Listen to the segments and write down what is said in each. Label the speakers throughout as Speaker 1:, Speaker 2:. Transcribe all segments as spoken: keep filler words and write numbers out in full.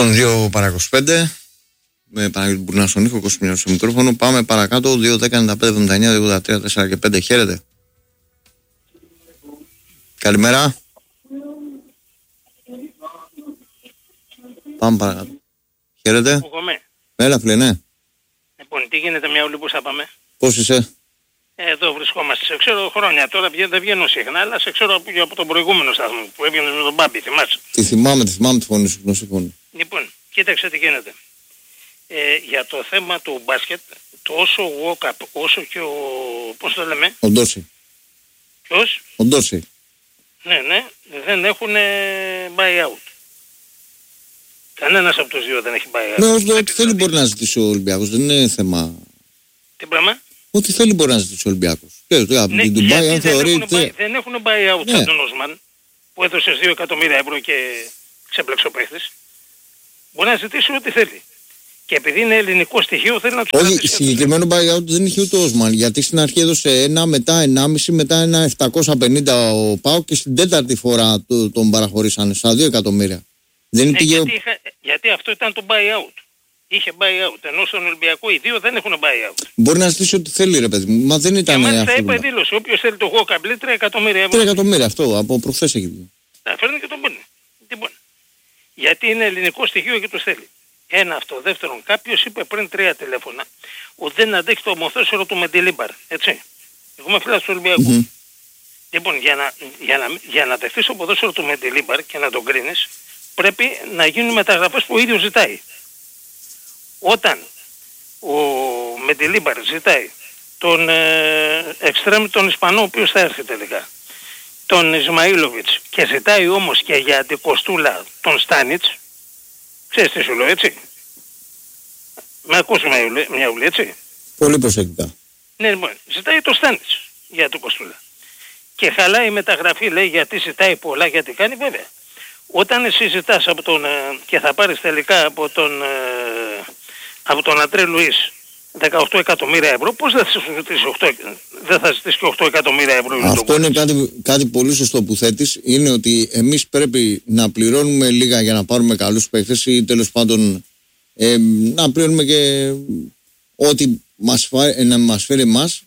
Speaker 1: Λοιπόν, δύο παρά είκοσι πέντε. Με Παναγιώτη Μπουρνά στον ήχο, Κώστα στο μικρόφωνο. Πάμε παρακάτω. δύο δέκα ενενήντα πέντε εβδομήντα εννιά ογδόντα τρία τέσσερα και πέντε. Χαίρετε. Καλημέρα. Πάμε παρακάτω. Χαίρετε. Έλα, φίλε, ναι.
Speaker 2: Λοιπόν, τι γίνεται, μια όλη που θα πάμε.
Speaker 1: Πώς είσαι?
Speaker 2: Εδώ βρισκόμαστε. Σε ξέρω χρόνια τώρα, δεν βγαίνω συχνά, αλλά σε ξέρω από, από τον προηγούμενο σταθμό που έβγαινε με τον Μπάμπη, θυμάσαι.
Speaker 1: Τη θυμάμαι, τη θυμάμαι τη φωνή σου, γνωστή φωνή.
Speaker 2: Λοιπόν, κοίταξε τι γίνεται. Ε, για το θέμα του μπάσκετ, το όσο ο Walkup, όσο και ο. Πώς το λέμε?
Speaker 1: Ο Ντόρση.
Speaker 2: Ποιος?
Speaker 1: Ο Ντόρση.
Speaker 2: Ναι, ναι, δεν έχουν buyout. Κανένας από τους δύο δεν έχει buyout.
Speaker 1: Ναι, όχι, ό,τι θέλει μπορεί να ζητήσει ο Ολυμπιακός, δεν είναι θέμα.
Speaker 2: Τι πράγμα?
Speaker 1: Ό,τι θέλει μπορεί να ζητήσει ο Ολυμπιακός. Ναι,
Speaker 2: την Ντουμπάι, αν θεωρείται. Δεν έχουν buyout σαν τον Οσμάν που έδωσε δύο εκατομμύρια ευρώ και ξέπλεξε ο παίχτης. Μπορεί να ζητήσει ό,τι θέλει. Και επειδή είναι ελληνικό στοιχείο θέλει να του
Speaker 1: Όχι, συγκεκριμένο buyout δεν είχε ούτε ο Οσμάν. Γιατί στην αρχή έδωσε ένα, μετά ενάμιση, μετά ένα επτακόσια πενήντα ο ΠΑΟΚ και στην τέταρτη φορά το, τον παραχωρήσανε στα δύο εκατομμύρια. Δεν
Speaker 2: ναι, πήγε... γιατί, είχα... γιατί αυτό ήταν το buyout. Είχε buyout. Ενώ στον Ολυμπιακό οι δύο δεν έχουν buyout.
Speaker 1: Μπορεί να ζητήσει ό,τι θέλει, ρε παιδί μου. Μα δεν ήταν.
Speaker 2: Και μάλιστα είπε δήλωση. Όποιος θέλει το Walkup τρία εκατομμύρια ευρώ.
Speaker 1: τρία εκατομμύρια αυτό από προχθές έχει βγει.
Speaker 2: Θα φέρνει και τον παίρνει. Λοιπόν. Γιατί είναι ελληνικό στοιχείο και το θέλει. Ένα αυτό. Δεύτερον, κάποιος είπε πριν τρία τηλέφωνα ότι δεν αντέχει το ομοθέσερο του Μεντιλίμπαρ. Έτσι. Εγώ είμαι φίλος του Ολυμπιακού. Mm-hmm. Λοιπόν, για να, για να, για να δεχτείς το ποδόσφαιρο του Μεντιλίμπαρ και να τον κρίνεις, πρέπει να γίνουν μεταγραφές που ο ίδιος ζητάει. Όταν ο Μεντιλίμπαρ ζητάει τον ε, εξτρέμ τον Ισπανό, ο οποίος θα έρθει τελικά, τον Ισμαήλοβιτς, και ζητάει όμως και για αντικοστούλα τον Στάνιτς, ξέρεις τι σου λέω, έτσι. Με ακούς μια ουλή, έτσι.
Speaker 1: Πολύ προσεκτικά.
Speaker 2: Ναι, λοιπόν, ζητάει το Στάνιτς για αντικοστούλα. Και χαλάει η μεταγραφή, λέει, γιατί ζητάει πολλά, γιατί κάνει, βέβαια. Όταν εσύ ζητάς από τον, και θα πάρεις τελικά από τον, από τον Αντρέ Λουίς δεκαοκτώ εκατομμύρια ευρώ, πώς δεν θα ζητήσει οκτώ, δεν θα ζητήσει και οκτώ εκατομμύρια ευρώ?
Speaker 1: Αυτό είναι κάτι, κάτι πολύ σωστό που θέτεις. Είναι ότι εμείς πρέπει να πληρώνουμε λίγα για να πάρουμε καλούς παίκτες ή τέλος πάντων ε, να πληρώνουμε και ό,τι μας, φά, να μας φέρει εμάς.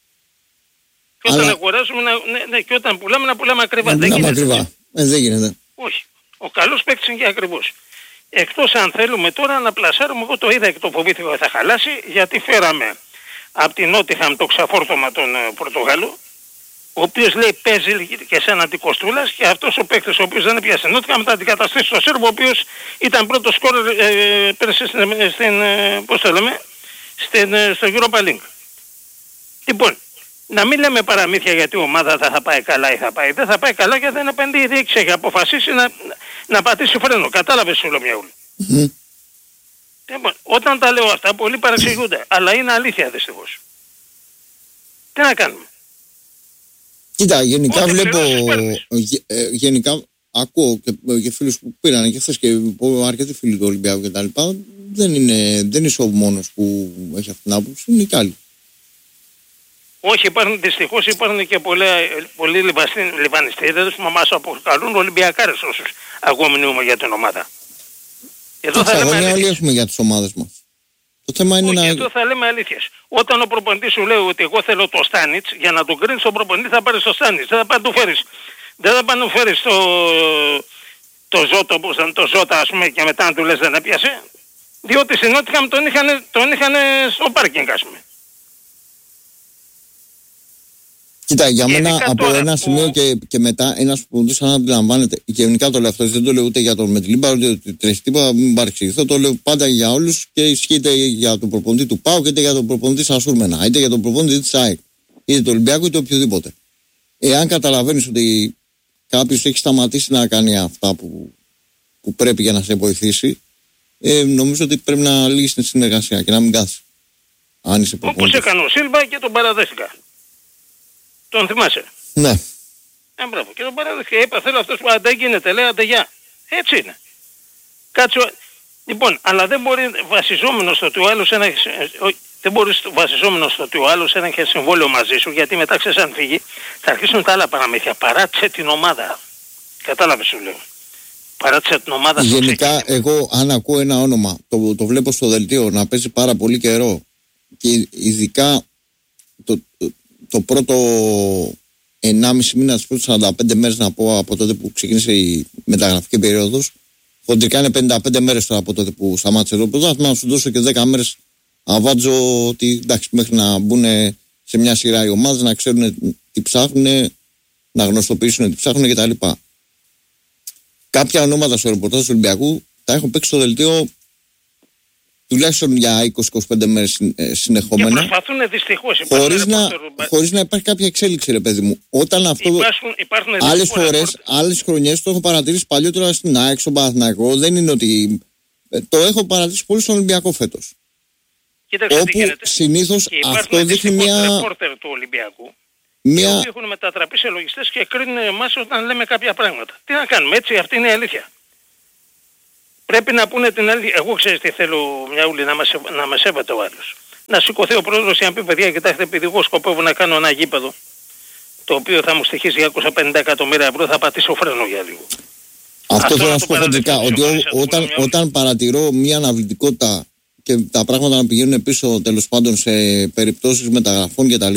Speaker 2: Και όταν αλλά... αγοράζουμε, να, ναι, ναι, και όταν πουλάμε να πουλάμε ακριβά.
Speaker 1: Να
Speaker 2: δεν
Speaker 1: πουλάμε
Speaker 2: γίνεται.
Speaker 1: ακριβά. Ε, δεν γίνεται.
Speaker 2: Όχι. Ο καλός παίκτης είναι και ακριβώς. Εκτός αν θέλουμε τώρα να πλασάρουμε, εγώ το είδα και το φοβήθηκα ότι θα χαλάσει, γιατί φέραμε από την Νότιχαμ το ξαφόρτωμα τον ε, Πορτογάλο, ο οποίος λέει παίζει και σαν αντικοστούλας, και αυτός ο παίκτης ο οποίος δεν έπιασε Νότιχαμ θα αντικαταστήσει το Σέρβο, ο οποίος ήταν πρώτος σκόρ ε, πέρασε στην, στην ε, πώς το λέμε, στην, ε, στο Europa League. Λοιπόν, να μην λέμε παραμύθια γιατί η ομάδα θα, θα πάει καλά ή θα πάει. Δεν θα πάει καλά γιατί δεν επενδύει η διοίκηση. Έχει αποφασίσει να, να πατήσει φρένο. Κατάλαβες σου, λέω μια ούλη. Mm-hmm. Λοιπόν, όταν τα λέω αυτά πολλοί παρεξηγούνται. Αλλά είναι αλήθεια δυστυχώς. Τι να κάνουμε?
Speaker 1: Κοίτα, γενικά Ό, βλέπω, ε, γενικά ακούω και, και φίλους που πήραν και χθες και αρκετοί φίλοι του Ολυμπιακού και τα λοιπά. Δεν είναι, δεν είσαι ο μόνος που έχει αυτή την άποψη, είναι και άλλοι.
Speaker 2: Όχι, υπάρχουν, δυστυχώς υπάρχουν και πολλοί, πολλοί λιβανιστές που μας αποκαλούν Ολυμπιακάρες όσους αγωνιούμε για την ομάδα.
Speaker 1: Εδώ θα λέμε όλοι έχουμε για τις ομάδες μας. Το θέμα είναι
Speaker 2: Όχι,
Speaker 1: να...
Speaker 2: εδώ θα λέμε αλήθειες. Όταν ο προπονητής σου λέει ότι εγώ θέλω το Στάνιτς, για να τον κρίνεις τον προπονητή θα πάρεις το Στάνιτς. Δεν θα πάνε να του φέρεις. Δεν θα πάνε να του φέρεις το, το Ζώτο, όπως ήταν το Ζώτα, ας πούμε, και μετά να του λες δεν έπιασε. Διότι στην Νότιχαμ τον είχαν, τον είχαν στο πάρκινγκ, ας πούμε.
Speaker 1: Κοίτα, για μένα από ένα που... σημείο και, και μετά ένας προπονητής, αν αντιλαμβάνεται, και γενικά το λέω αυτό, δεν το λέω ούτε για τον Μεντιλίμπαρ, ούτε ότι τρέχει τίποτα, μην παρεξηγηθώ, το λέω πάντα για όλους και ισχύει για τον προπονητή του ΠΑΟΚ, είτε για τον προπονητή της Ασούρμενα, είτε για τον προπονητή της ΑΕΚ, είτε του Ολυμπιακού, είτε οποιοδήποτε. Εάν καταλαβαίνεις ότι κάποιος έχει σταματήσει να κάνει αυτά που, που πρέπει για να σε βοηθήσει, ε, νομίζω ότι πρέπει να λύσει τη συνεργασία και να μην κάθει. Αν είσαι προπονητής.
Speaker 2: Όπως έκανε ο Σίλβα και τον παραδέχτηκα. Τον θυμάσαι?
Speaker 1: Ναι.
Speaker 2: Ε, μπράβο. Και τον παραδέχτηκα. Είπα θέλω αυτός που αν γίνεται, λέει άντε γεια. Έτσι είναι. Κάτσο. Λοιπόν, αλλά δεν μπορεί βασιζόμενος στο ότι ο άλλος ένα... δεν μπορείς βασιζόμενος στο ότι ο άλλος ένα έχει συμβόλαιο μαζί σου, γιατί μετά ξέρεις αν φύγει θα αρχίσουν τα άλλα παραμύθια. Παράτησε την ομάδα. Κατάλαβες σου λέω. Παράτησε την ομάδα.
Speaker 1: Γενικά, εγώ αν ακούω ένα όνομα, το, το βλέπω στο δελτίο να παίζει πάρα πολύ καιρό και ειδικά το, το, το πρώτο ενάμιση μήνα, τις πρώτες σαράντα πέντε μέρες να πω από τότε που ξεκίνησε η μεταγραφική περίοδος. Χοντρικά είναι πενήντα πέντε μέρες τώρα από τότε που σταμάτησε το πρωτάθλημα. Να σου δώσω και δέκα μέρες αβάντζω ότι εντάξει, μέχρι να μπουν σε μια σειρά οι ομάδες, να ξέρουν τι ψάχνουν, να γνωστοποιήσουν τι ψάχνουν κτλ. Κάποια ονόματα στο ρεπορτάζ του Ολυμπιακού τα έχω παίξει στο δελτίο τουλάχιστον για είκοσι με είκοσι πέντε μέρες συνεχόμενα. Και
Speaker 2: προσπαθούν δυστυχώς.
Speaker 1: Χωρίς να, χωρίς να υπάρχει κάποια εξέλιξη, ρε παιδί μου. Όταν αυτό.
Speaker 2: Υπάρχουν, υπάρχουν
Speaker 1: άλλες φορές, άλλες χρονιές το έχω παρατηρήσει παλιότερα στην ΑΕΚ, στον Παναθηναϊκό. Δεν είναι ότι. Το έχω παρατηρήσει πολύ στον Ολυμπιακό φέτος.
Speaker 2: Κοίταξε,
Speaker 1: όπου συνήθως αυτό δείχνει μια.
Speaker 2: Ρεπόρτερ του Ολυμπιακού. Μια... Οι οποίοι έχουν μετατραπεί σε λογιστές και κρίνουν εμάς όταν λέμε κάποια πράγματα. Τι να κάνουμε, έτσι, αυτή είναι η αλήθεια. Πρέπει να πούνε την αλήθεια. Εγώ ξέρεις τι θέλω, μια ούλη, να μας, να μας έβατε ο άλλος. Να σηκωθεί ο πρόεδρος και να πει, παιδιά, κοιτάξτε, επειδή εγώ σκοπεύω να κάνω ένα γήπεδο, το οποίο θα μου στοιχίσει διακόσια πενήντα εκατομμύρια ευρώ, θα πατήσω φρένο για λίγο.
Speaker 1: Αυτό, Αυτό θέλω να σου πω χοντρικά, ότι ό, όταν, όταν παρατηρώ μια αναβλητικότητα και τα πράγματα να πηγαίνουν πίσω, τέλος πάντων, σε περιπτώσεις μεταγραφών κτλ.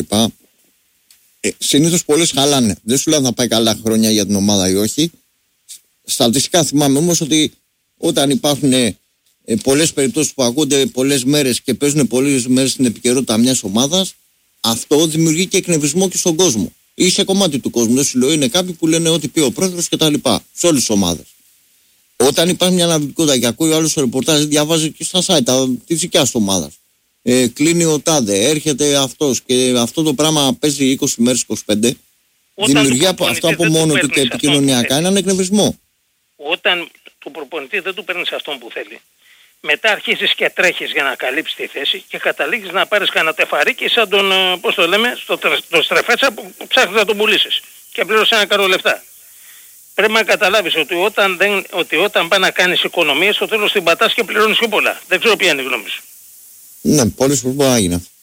Speaker 1: Ε, συνήθως πολλές χαλάνε. Δεν σου λέω αν θα πάει καλά χρόνια για την ομάδα ή όχι. Στατιστικά θυμάμαι όμως ότι όταν υπάρχουν ε, πολλές περιπτώσεις που ακούνται πολλές μέρες και παίζουν πολλές μέρες στην επικαιρότητα μιας ομάδας, αυτό δημιουργεί και εκνευρισμό και στον κόσμο. Ή σε κομμάτι του κόσμου. Δεν σου λέω, είναι κάποιοι που λένε ότι πει ο πρόεδρος κτλ. Σε όλες τις ομάδες. Όταν υπάρχει μια αναβλητικότητα και ακούει ο άλλος το ρεπορτάζ, διαβάζει και στα site τη δικιά του ομάδα. Ε, κλείνει ο τάδε, έρχεται αυτός και αυτό το πράγμα παίζει είκοσι μέρες, είκοσι πέντε. Όταν δημιουργεί αυτό από μόνο του και επικοινωνιακά έναν εκνευρισμό.
Speaker 2: Όταν του προπονητή δεν του παίρνεις αυτόν που θέλει, μετά αρχίζεις και τρέχεις για να καλύψεις τη θέση και καταλήγεις να πάρεις κανένα τεφαρίκι σαν τον, πώς το λέμε, στο, το στρεφέτσα που, που ψάχνεις να τον πουλήσεις και πλήρωσε ένα καρό λεφτά. Πρέπει να καταλάβεις ότι όταν, δεν, ότι όταν πάει να κάνεις οικονομίες, στο τέλος την πατάς και πληρώνεις πιο πολλά. Δεν ξέρω ποια είναι η γνώμη σου.
Speaker 1: Ναι, πολλές φορές μπορεί να γίνει αυτό.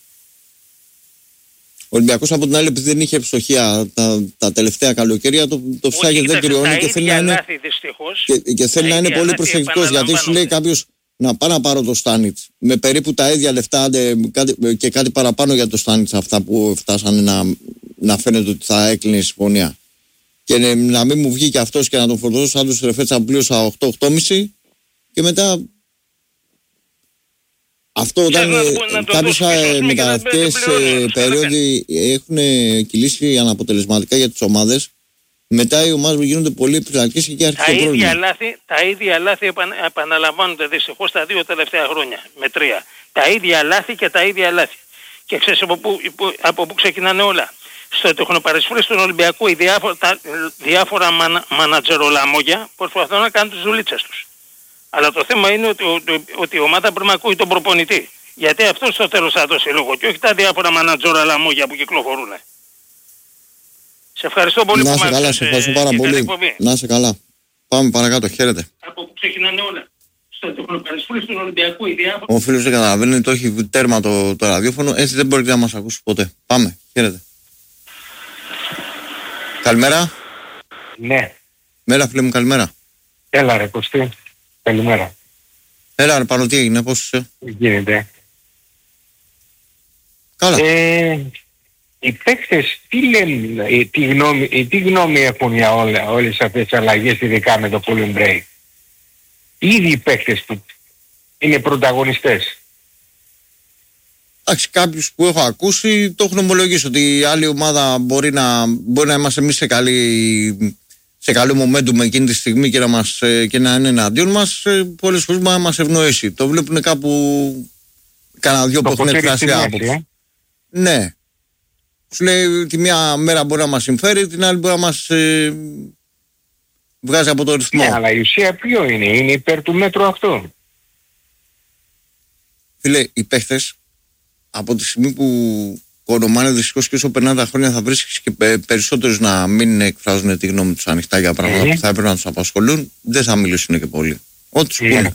Speaker 1: Ο Ολυμπιακός από την άλλη, επειδή δεν είχε ευστοχία τα, τα τελευταία καλοκαιρία, το, το ψάχνει, δεν κρυώνει και θέλει να είναι, λάθη, και, και θέλει να είναι πολύ προσεκτικός. Γιατί σου λέει κάποιος να πάω να πάρω το Στάνιτς με περίπου τα ίδια λεφτά και κάτι παραπάνω για το Στάνιτς, αυτά που φτάσανε να, να φαίνεται ότι θα έκλεινε η συμφωνία. Και να, να μην μου βγει και αυτός και να τον φορτώσω σαν τους Ρεφέτσα που πλήρωσα οκτώ οκτώ κόμμα πέντε και μετά. Αυτό όταν κάποιες μεταγραφικές περίοδοι έχουν κυλήσει αναποτελεσματικά για τις ομάδες, μετά οι ομάδες γίνονται πολύ επιφυλακτικές και αρχίζει το πρόβλημα.
Speaker 2: Λάθη, τα ίδια λάθη επαναλαμβάνονται δυστυχώς τα δύο τελευταία χρόνια, με τρία. Τα ίδια λάθη και τα ίδια λάθη. Και ξέρεις από πού, από πού ξεκινάνε όλα. Στο ότι έχουν παρεσφρήσει στον Ολυμπιακό οι διάφορα, τα, διάφορα μανα, μανατζερολαμόγια προσπαθούν να κάνουν τις δουλίτσες τους. Αλλά το θέμα είναι ότι, ότι, ότι η ομάδα πρέπει να ακούει τον προπονητή. Γιατί αυτό στο τέλος θα δώσει λόγο και όχι τα διάφορα μανατζόρα λαμόγια που κυκλοφορούν. Σε ευχαριστώ πολύ.
Speaker 1: Να είσαι καλά, σε ευχαριστώ πάρα πολύ. Να είσαι καλά. Πάμε παρακάτω, χαίρετε.
Speaker 2: Από που ξεκινάνε όλα. Στο ότι έχουν παρεσφρήσει στον Ολυμπιακό οι διάφορα.
Speaker 1: Ο φίλος δεν καταλαβαίνει, το έχει τέρμα το, το ραδιόφωνο, έτσι δεν μπορεί να μας ακούσει ποτέ. Πάμε, χαίρετε. Καλημέρα.
Speaker 3: Ναι.
Speaker 1: Μέρα φίλε μου, καλημέρα.
Speaker 3: Έλα ρε Κωστή. Καλημέρα.
Speaker 1: Έλα ρε πάνω, τι έγινε, πώς είσαι?
Speaker 3: Γίνεται.
Speaker 1: Καλά.
Speaker 3: Ε, οι παίκτες τι λένε, τι γνώμη, τι γνώμη έχουν για όλα, όλες αυτές τις αλλαγές, ειδικά με το pulling break? Ήδη οι παίκτες που είναι πρωταγωνιστές.
Speaker 1: Εντάξει, κάποιους που έχω ακούσει το έχουν ομολογήσει ότι η άλλη ομάδα μπορεί να, μπορεί να είμαστε εμείς σε καλή... σε καλό momentum εκείνη τη στιγμή και να, μας, και να είναι εναντίον μας, πολλές φορές να μας ευνοήσει. Το βλέπουν κάπου κανένα δυο που έχουν εκφράσει άποψη. Ε? Ναι. Σου λέει τη μία μέρα μπορεί να μας συμφέρει, την άλλη μπορεί να μας ε, βγάζει από το ρυθμό.
Speaker 3: Ναι, αλλά η ουσία ποιο είναι, είναι υπέρ του μέτρου αυτό.
Speaker 1: Φίλε, οι παίχτες από τη στιγμή που κονομάνε δυστυχώς και όσο περνάνε τα χρόνια θα βρίσκεις και περισσότερους να μην εκφράζουν τη γνώμη τους ανοιχτά για πράγματα mm. που θα έπρεπε να τους απασχολούν, δεν θα μιλήσουν και πολύ. Ό,τι τους πούνε.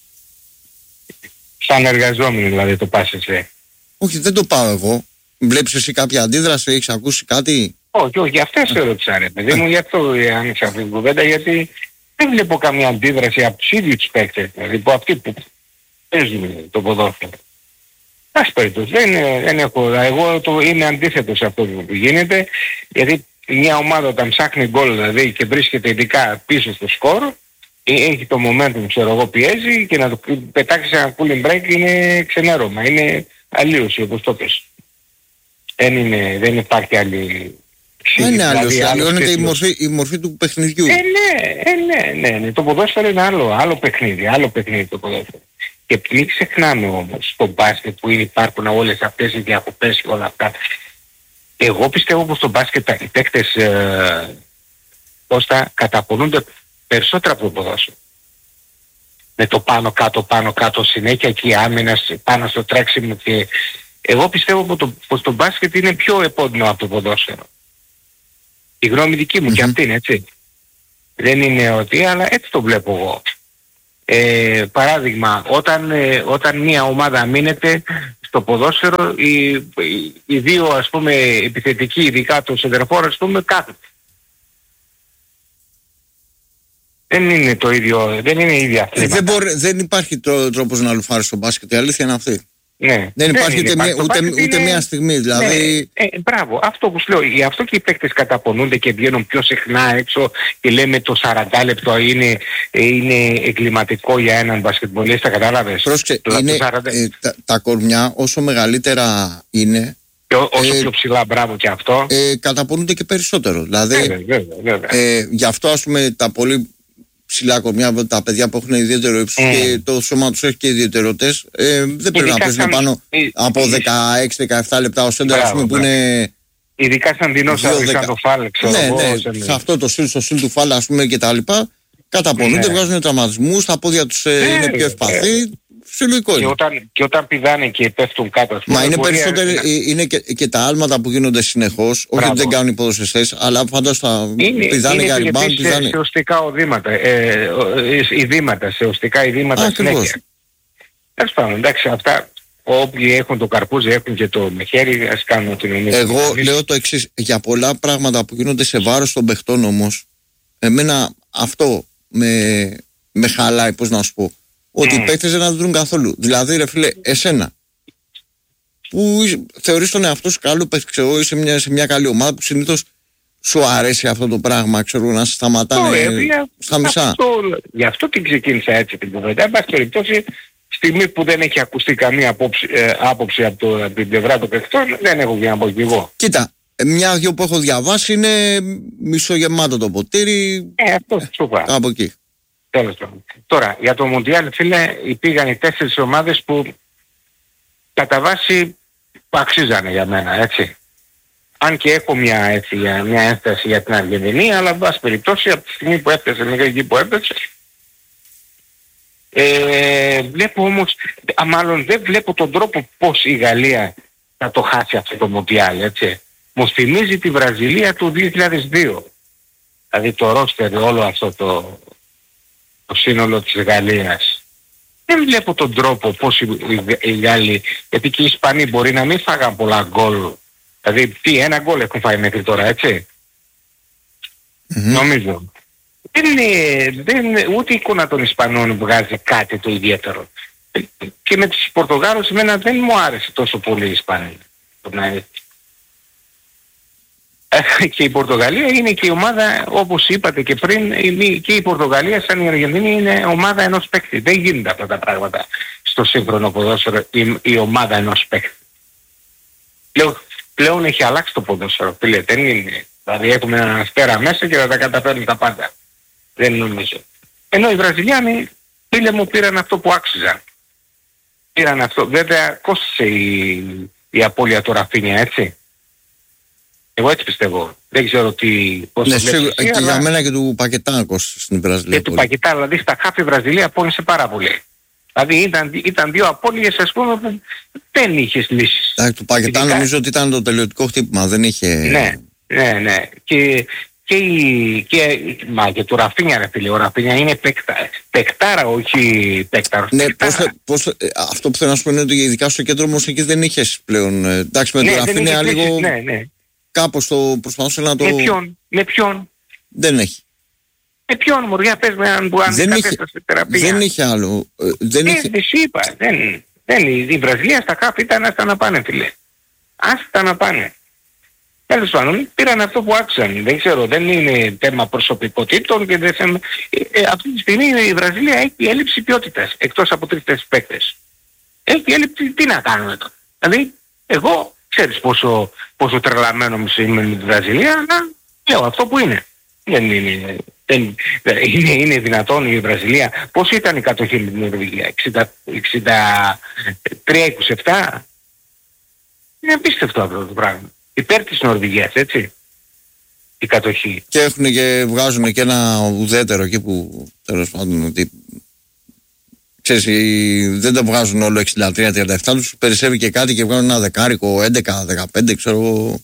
Speaker 3: Σαν εργαζόμενοι δηλαδή το πας εσύ?
Speaker 1: Όχι, δεν το πάω εγώ. Βλέπεις εσύ κάποια αντίδραση, έχεις ακούσει κάτι?
Speaker 3: Όχι, όχι, γι' αυτό σε έρωσα ρε παιδί μου, γι' αυτό άνοιξα αυτή την κουβέντα, γιατί δεν βλέπω καμία αντίδραση από τους ίδιους τους παίκτες, δηλαδή από αυτοί που παίζουν το ποδόσφαιρο. Ας περιπτώσει, δεν, δεν έχω, εγώ το, είμαι αντίθετος σε αυτό που γίνεται, γιατί μια ομάδα όταν ψάχνει γκολ δηλαδή και βρίσκεται ειδικά πίσω στο σκορ, έχει το momentum, ξέρω εγώ, πιέζει και να το πετάξει ένα cooling break είναι ξενέρωμα, είναι αλλίωση όπως το πες. Δεν, είναι, δεν υπάρχει άλλη...
Speaker 1: Δεν είναι αλλίωση, αλλοιώνεται η μορφή, η μορφή του παιχνιδιού.
Speaker 3: Ε, ναι, ε, ναι, ναι, ναι, το ποδόσφαιρο είναι άλλο, άλλο παιχνίδι, άλλο παιχνίδι το ποδόσφαιρο. Και μην ξεχνάμε όμως στο μπάσκετ που υπάρχουν όλες αυτές οι διακοπές και όλα αυτά. Εγώ πιστεύω πως στο μπάσκετ οι παίκτες ε, Κώστα καταπονούνται περισσότερα από το ποδόσφαιρο. Με το πάνω κάτω πάνω κάτω συνέχεια και η άμυνα πάνω στο τρέξιμο και... Εγώ πιστεύω πως το, πως το μπάσκετ είναι πιο επώδυνο από το ποδόσφαιρο. Η γνώμη δική μου mm-hmm. και αυτή είναι έτσι. Δεν είναι ότι, αλλά έτσι το βλέπω εγώ. Ε, παράδειγμα, όταν, ε, όταν μια ομάδα αμήνεται στο ποδόσφαιρο, οι, οι, οι δύο ας πούμε επιθετικοί, ειδικά το σεντερφόρ ας πούμε, κάθεται. Δεν είναι το ίδιο, δεν είναι η ίδια
Speaker 1: ε, δεν, μπορεί, δεν υπάρχει τρό, τρόπος να λουφάρεις στο μπάσκετ, η αλήθεια είναι αυτή.
Speaker 3: Ναι.
Speaker 1: Δεν υπάρχει ούτε, μία, ούτε, ούτε είναι... μία στιγμή, δηλαδή...
Speaker 3: Ναι. Ε, μπράβο, αυτό που σου λέω, γι' αυτό και οι παίκτες καταπονούνται και βγαίνουν πιο συχνά έξω και λέμε το σαράντα λεπτό είναι, είναι εγκληματικό για έναν μπασκετμπολίστα, κατάλαβες.
Speaker 1: Πρόσεξε, είναι, σαράντα... ε, τα, τα κορμιά όσο μεγαλύτερα είναι...
Speaker 3: Και ό, όσο ε, πιο ψηλά, μπράβο και αυτό.
Speaker 1: Ε, καταπονούνται και περισσότερο, δηλαδή...
Speaker 3: Βέβαια, βέβαια, βέβαια.
Speaker 1: Ε, γι' αυτό ας πούμε τα πολύ... ψηλά κορμιά, τα παιδιά που έχουν ιδιαίτερο ύψος mm. και το σώμα τους έχει και ιδιαιτερότητες, ε, δεν πρέπει να παίζουν πάνω ε, από ε, δεκαέξι δεκαεπτά λεπτά ο σέντερ, ας πούμε, που είναι...
Speaker 3: Ειδικά σαν δεινόσαυροι, σαν το φάλ, ξέρω
Speaker 1: ναι,
Speaker 3: εγώ.
Speaker 1: Ναι, σε αυτό το στυλ, στο στυλ του φάλ, ας πούμε, και τα λοιπά, καταπονούνται, ναι. βγάζουν τραυματισμούς, τα πόδια τους ε, ναι, είναι πιο ευπαθή. Ναι. Συλλογικό είναι.
Speaker 3: Και όταν, και όταν πηδάνε και πέφτουν κάτω.
Speaker 1: Μα είναι περισσότερο, να... είναι και, και τα άλματα που γίνονται συνεχώς. Όχι ότι δεν κάνουν οι ποδοσφαιριστές, αλλά φαντάζομαι πηδάνε για rebound.
Speaker 3: Είναι σε οστικά οδήματα, ε, ειδήματα, σε οστικά ειδήματα συνέχεια. Τέλος πάντων, εντάξει, αυτά όποιοι έχουν το καρπούζι έχουν και το μεχαίρι, ας κάνουν ό,τι νομίζουν.
Speaker 1: Εγώ λέω το εξής, για πολλά πράγματα που γίνονται σε βάρος των παιχτών όμως, εμένα αυτό με, με χαλάει, πώς να σου πω. Ότι mm. οι παίκτες δεν αντιδρούν καθόλου. Δηλαδή, ρε φίλε, εσένα που θεωρείς τον εαυτό σου καλό παίκτη, ξέρω, είσαι μια, σε μια καλή ομάδα που συνήθως σου αρέσει αυτό το πράγμα, ξέρω, να σε σταματάνε oh, ε, στα μισά.
Speaker 3: Αυτό, γι' αυτό και ξεκίνησα έτσι την κουβέντα. Εν πάση περιπτώσει, στιγμή που δεν έχει ακουστεί καμία άποψη, ε, άποψη από, το, από την πλευρά των παικτών, δεν έχω για να πω κι εγώ.
Speaker 1: Κοίτα, μια-δυο που έχω διαβάσει είναι μισογεμάτο το ποτήρι.
Speaker 3: Ε, αυτό σου είπα.
Speaker 1: Από εκεί.
Speaker 3: Τώρα, για το Μουντιάλ, φίλε, πήγαν οι τέσσερις ομάδες που κατά βάση αξίζανε για μένα, έτσι. Αν και έχω μια, έτσι, μια ένσταση για την Αργεντινή, αλλά εν πάση περιπτώσει από τη στιγμή που έπαιζε, μέχρι εκεί που έπαιζε, ε, βλέπω όμως, α, μάλλον δεν βλέπω τον τρόπο πώς η Γαλλία θα το χάσει αυτό το Μουντιάλ, έτσι. Μου θυμίζει τη Βραζιλία του δύο χιλιάδες δύο. Δηλαδή το ρόστερ, όλο αυτό το... το σύνολο της Γαλλίας. Δεν βλέπω τον τρόπο πώς οι, οι, οι Γάλλοι, γιατί και οι Ισπανοί μπορεί να μην φάγαν πολλά γκολ. Δηλαδή τι, ένα γκολ έχουν φάει μέχρι τώρα, έτσι. Mm-hmm. Νομίζω. Δεν είναι, δεν, ούτε η εικόνα των Ισπανών βγάζει κάτι το ιδιαίτερο. Και με τους Πορτογάλους εμένα δεν μου άρεσε τόσο πολύ η Ισπανία. Και η Πορτογαλία είναι και η ομάδα, όπως είπατε και πριν, και η Πορτογαλία σαν η Αργεντινή είναι ομάδα ενός παίκτη. Δεν γίνονται αυτά τα πράγματα στο σύγχρονο ποδόσφαιρο, η, η ομάδα ενός παίκτη. Πλέον, πλέον έχει αλλάξει το ποδόσφαιρο, φίλε, δεν είναι. Δηλαδή έχουμε έναν αστέρα μέσα και θα τα καταφέρνει τα πάντα. Δεν νομίζω. Ενώ οι Βραζιλιάνοι, φίλε μου, πήραν αυτό που άξιζαν. Πήραν αυτό. Βέβαια κόστησε η, η απώλεια του Ραφίνια, έτσι. Εγώ έτσι πιστεύω. Δεν ξέρω τι... Πώς
Speaker 1: ναι,
Speaker 3: το βλέπεις
Speaker 1: και αλλά... για μένα και του Πακετά στην Βραζιλία.
Speaker 3: Και του Πακετά, δηλαδή στα χάφη Βραζιλία απόλυσε πάρα πολύ. Δηλαδή ήταν, ήταν δύο απώλειες, ας πούμε, που δεν είχες λύσεις.
Speaker 1: Ά, του Πακετά ειδικά... νομίζω ότι ήταν το τελειωτικό χτύπημα, δεν είχε...
Speaker 3: Ναι, ναι, ναι. Και, και, η, και, μα, και του Ραφίνια, ρε φίλε, ο Ραφίνια είναι παικτά, παικτάρα, όχι παίκταρος.
Speaker 1: Ναι, πώς, πώς, αυτό που θέλω να σου πω είναι ότι ειδικά στο κέντρο όμως εκεί δεν είχες πλέον... Εντάξει, με
Speaker 3: ναι,
Speaker 1: το Ραφίνια λίγο...
Speaker 3: Ναι, ναι.
Speaker 1: Κάπως το προσπαθούσε να το...
Speaker 3: Με ποιον, με ποιον.
Speaker 1: Δεν έχει.
Speaker 3: Με ποιον μωριά πες με αν μπορεί να κατέστασε θεραπεία.
Speaker 1: Δεν είχε άλλο. Ε, δεν
Speaker 3: ε,
Speaker 1: είχε...
Speaker 3: δεν σου είπα. Δεν, δεν, η Βραζιλία στα κάπου ήταν άστα να πάνε, φίλε. Άστα να πάνε. Τέλος πάντων, πήραν αυτό που άξαν. Δεν ξέρω, δεν είναι θέμα προσωπικότητων και δεν θέμα... Ε, ε, αυτή τη στιγμή η Βραζιλία έχει έλλειψη ποιότητας, εκτός από τρεις-τέσσερις παίκτες. Έχει έλλειψη, τι να κάνουμε τώρα. Δηλαδή, εγώ, ξέρεις πόσο, πόσο τρελαμένο μου είμαι με τη Βραζιλία, να λέω αυτό που είναι. Δεν είναι, δεν, είναι, είναι δυνατόν η Βραζιλία. Πώς ήταν η κατοχή με την Νορβηγία, εξήντα τρία είκοσι επτά. Είναι απίστευτο αυτό το πράγμα. Υπέρ της Νορβηγίας, έτσι, η κατοχή.
Speaker 1: Και έχουν και βγάζουν και ένα ουδέτερο εκεί που τέλος πάντων ότι ξέρεις, δεν τα βγάζουν όλο εξήντα τρία τριάντα επτά, τους περισσεύει και κάτι και βγάζουν ένα δεκάρικο, έντεκα δεκαπέντε, ξέρω εγώ,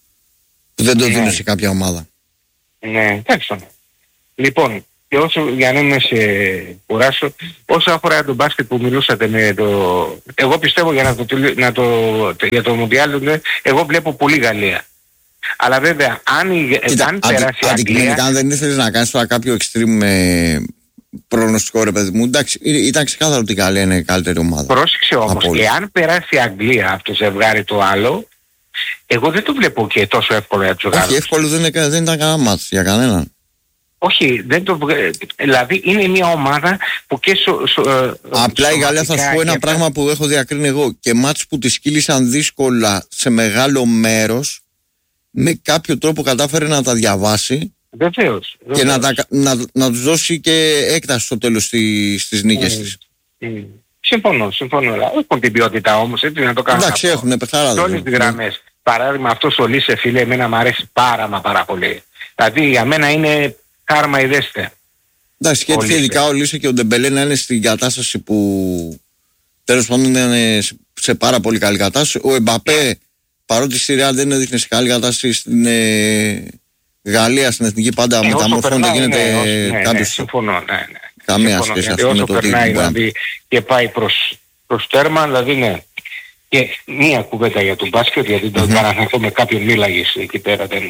Speaker 1: που δεν το δίνουν σε κάποια ομάδα.
Speaker 3: Ναι, εντάξει. Λοιπόν, και όσο, για να μην σε κουράσω, όσο αφορά τον μπάσκετ που μιλούσατε με το... Εγώ πιστεύω για, να το, να το, για το Μουντιάλ, εγώ βλέπω πολύ Γαλλία. Αλλά βέβαια, αν,
Speaker 1: Κοίτα,
Speaker 3: αν περάσει η Αγγλία...
Speaker 1: Αντικειμενικά, αν δεν ήθελες να κάνεις τώρα κάποιο extreme ε, προγνωστικό, ρε παιδί μου, εντάξει, ήταν ξεκάθαρο ότι η Γαλλία είναι η καλύτερη ομάδα.
Speaker 3: Πρόσεξε όμως, εάν περάσει η Αγγλία από το ζευγάρι το άλλο, εγώ δεν το βλέπω και τόσο εύκολο για τους Γάλλους.
Speaker 1: Όχι, εύκολο δεν, είναι, δεν ήταν κανένα μάτς για κανέναν.
Speaker 3: Όχι, δεν το δηλαδή είναι μια ομάδα που και σο, σο,
Speaker 1: απλά η Γαλλία θα σου πω ένα πράγμα που έχω διακρίνει εγώ. Και μάτς που τη κύλησαν δύσκολα σε μεγάλο μέρος, με κάποιο τρόπο κατάφερε να τα διαβάσει.
Speaker 3: Βεβαίως, βεβαίως.
Speaker 1: Και να, τα, να, να τους δώσει και έκταση στο τέλος στη, στις νίκες mm. της.
Speaker 3: Mm. Συμφωνώ, συμφωνώ. Έχουν την ποιότητα όμως, έτσι να το κάνουν.
Speaker 1: Εντάξει, έχουν πεθάρα.
Speaker 3: Σε όλες τις γραμμές. Παράδειγμα, αυτός ο Λίσε, φίλε, εμένα μου αρέσει πάρα μα πάρα πολύ. Δηλαδή για μένα είναι κάρμα ιδέστε.
Speaker 1: Εντάξει, και έτσι ειδικά ο Λίσε και ο Ντεμπελέ να είναι στην κατάσταση που τέλος πάντων είναι σε πάρα πολύ καλή κατάσταση. Ο Εμπαπέ, παρότι στη Ρεάλ δεν έδειχνε σε καλή κατάσταση, στην ε, Γαλλία, στην εθνική πάντα ε, μεταμορφώνεται, γίνεται
Speaker 3: ναι, ναι,
Speaker 1: κάποιος.
Speaker 3: Ναι, συμφωνώ, ναι, ναι.
Speaker 1: Καμία
Speaker 3: συμφωνώ,
Speaker 1: σχέση αυτό με το τι
Speaker 3: δηλαδή, και πάει προς, προς τέρμα, δηλαδή ναι. Και μία κουβέντα για τον μπάσκετ, γιατί mm-hmm. το παραθυνθώ με κάποιον μίλαγες εκεί πέρα, δεν...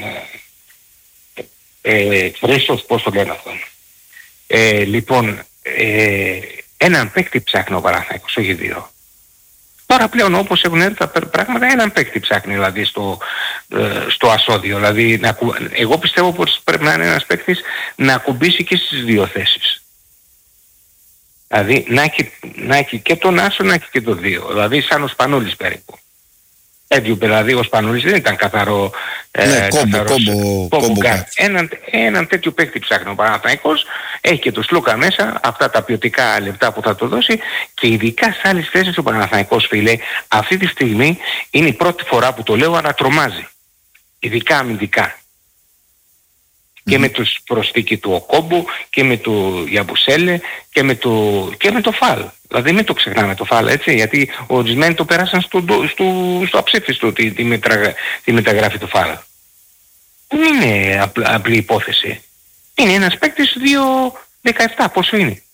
Speaker 3: Ε, Χρήστος, πώς το λένε αυτό. Ε, λοιπόν, ε, έναν παίκτη ψάχνει ο Παναθηναϊκός, όχι δύο. Τώρα πλέον όπως έχουν έρθει τα πράγματα, έναν παίκτη ψάχνει δηλαδή στο, ε, στο ασώδιο. Δηλαδή, να, εγώ πιστεύω πως πρέπει να είναι ένας παίκτης να ακουμπήσει και στις δύο θέσεις. Δηλαδή να έχει, να έχει και τον άσο, να έχει και το δύο. Δηλαδή σαν ο Σπανούλης περίπου. Έτσι δηλαδή ο Σπανούλης δεν ήταν καθαρό,
Speaker 1: ναι,
Speaker 3: ε,
Speaker 1: κόμπο,
Speaker 3: καθαρός,
Speaker 1: κόμπο,
Speaker 3: κόμπο,
Speaker 1: κόμπο
Speaker 3: έναν, έναν τέτοιο παίκτη ψάχνει ο Παναθηναϊκός, έχει και το Σλούκα μέσα, αυτά τα ποιοτικά λεπτά που θα το δώσει, και ειδικά σε άλλες θέσεις ο Παναθηναϊκός, φίλε, αυτή τη στιγμή είναι η πρώτη φορά που το λέω, ανατρομάζει. Ειδικά αμυντικά. Mm. Και με τους προσθήκη του Οκόμπου και με του Γιαμπουσέλε και με το, και με το Φαλ. Δηλαδή μην το ξεχνάμε το Φαλ, έτσι, γιατί ορισμένοι το πέρασαν στο, στο, στο αψήφιστο τη, τη, μετρα, τη μεταγράφη του Φαλ. Δεν είναι απλ, απλή υπόθεση. Είναι ένας παίκτης δύο δεκαεπτά, πόσο είναι.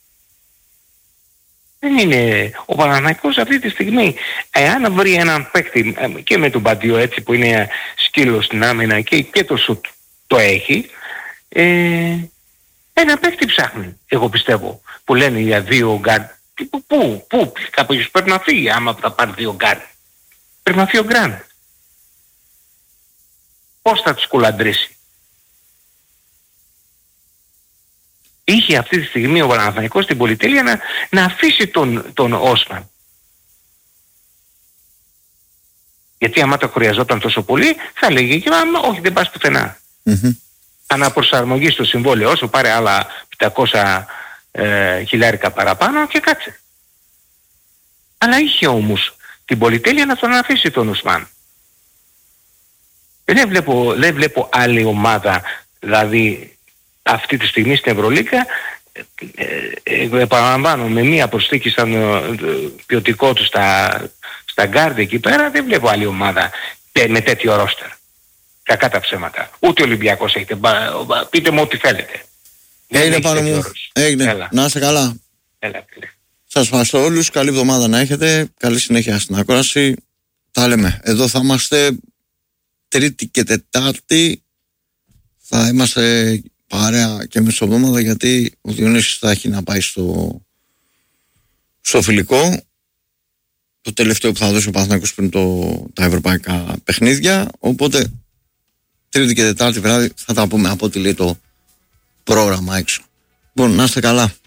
Speaker 3: Δεν είναι ο Παναθηναϊκός αυτή τη στιγμή. Εάν βρει έναν παίκτη και με τον Μπαντιό, έτσι, που είναι σκύλος στην άμυνα και, και το σουτ το έχει, ε, ένα παίκτη ψάχνει, εγώ πιστεύω, που λένε για δύο γκάρ. Πού, πού, πού, κάποιος πρέπει να φύγει άμα θα πάρει δύο γκάρ. Πρέπει να φύγει ο Γκραντ. Πώς θα τους κουλαντρήσει. Είχε αυτή τη στιγμή ο Παναθηναϊκός την πολυτέλεια να, να αφήσει τον, τον Όσμαν. Γιατί άμα το χρειαζόταν τόσο πολύ θα λέγει και άμα όχι δεν πας πουθενά. Mm-hmm. Αναπροσαρμογή στο συμβόλαιο όσο πάρε άλλα πεντακόσια ε, χιλιάρικα παραπάνω και κάτσε. Αλλά είχε όμως την πολυτέλεια να τον αφήσει τον Ουσμάν. Δεν βλέπω, δεν βλέπω άλλη ομάδα, δηλαδή αυτή τη στιγμή στην Ευρωλίγκα, ε, ε, επαναλαμβάνω, με μία προσθήκη σαν ε, ποιοτικό του στα, στα γκάρντ εκεί πέρα, δεν βλέπω άλλη ομάδα τε, με τέτοιο ρόστερ. Κακά τα ψέματα. Ούτε ο Ολυμπιακός έχετε. Πείτε μου ό,τι θέλετε.
Speaker 1: Έγινε πάνω μου. Έγινε. Να είστε καλά.
Speaker 3: Έλα,
Speaker 1: σας ευχαριστώ όλους. Καλή εβδομάδα να έχετε. Καλή συνέχεια στην ακρόαση. Τα λέμε. Εδώ θα είμαστε Τρίτη και Τετάρτη. Θα είμαστε παρέα και μεσοβδόμαδα, γιατί ο Διονύσης θα έχει να πάει στο, στο φιλικό. Το τελευταίο που θα δώσει ο Παναθηναϊκός πριν το, τα ευρωπαϊκά παιχνίδια. Οπότε Τρίτη και Τετάρτη βράδυ θα τα πούμε από ό,τι λέει το πρόγραμμα έξω. Λοιπόν, να είστε καλά.